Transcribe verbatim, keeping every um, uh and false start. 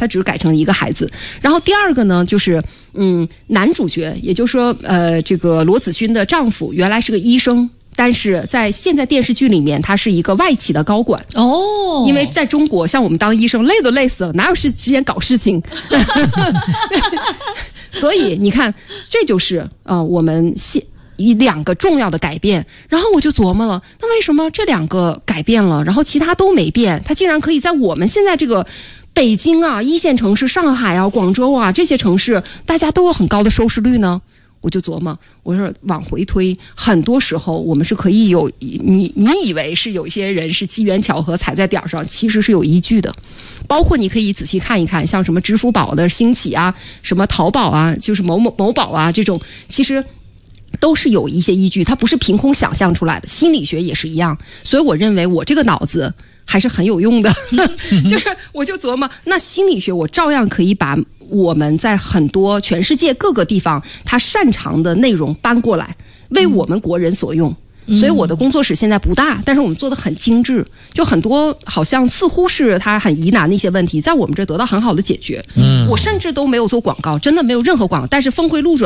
他只是改成一个孩子。然后第二个呢，就是嗯，男主角，也就是说，呃，这个罗子君的丈夫原来是个医生。但是在现在电视剧里面，他是一个外企的高管哦， 因为在中国，像我们当医生累都累死了，哪有时间搞事情？所以你看，这就是呃我们现一两个重要的改变。然后我就琢磨了，那为什么这两个改变了，然后其他都没变？它竟然可以在我们现在这个北京啊、一线城市、上海啊、广州啊这些城市，大家都有很高的收视率呢？我就琢磨，我说往回推，很多时候我们是可以有你你以为是有一些人是机缘巧合踩在点上，其实是有依据的。包括你可以仔细看一看，像什么支付宝的兴起啊，什么淘宝啊，就是某某某宝啊，这种其实都是有一些依据，它不是凭空想象出来的。心理学也是一样，所以我认为我这个脑子还是很有用的。就是我就琢磨，那心理学我照样可以把我们在很多全世界各个地方他擅长的内容搬过来，为我们国人所用。嗯、所以我的工作室现在不大，但是我们做的很精致，就很多好像似乎是他很疑难的一些问题，在我们这得到很好的解决。嗯，我甚至都没有做广告，真的没有任何广告，但是峰回路转。